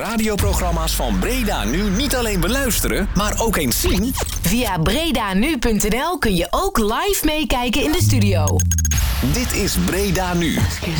Radioprogramma's van Breda Nu niet alleen beluisteren, maar ook eens zien? Via bredanu.nl kun je ook live meekijken in de studio. Dit is Breda Nu.